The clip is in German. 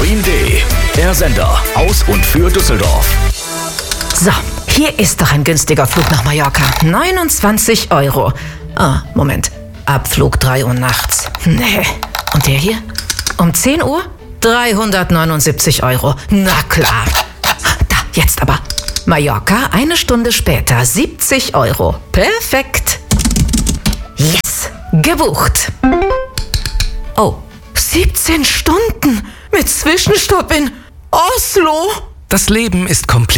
Stream D, der Sender aus und für Düsseldorf. So, hier ist doch ein günstiger Flug nach Mallorca. 29 €. Ah, Moment. Abflug 3 Uhr nachts. Nee. Und der hier? Um 10 Uhr? 379 €. Na klar. Da, jetzt aber. Mallorca, 1 Stunde später, 70 €. Perfekt. Yes, gebucht. Oh, 17 Stunden mit Zwischenstopp in Oslo. Das Leben ist kompliziert.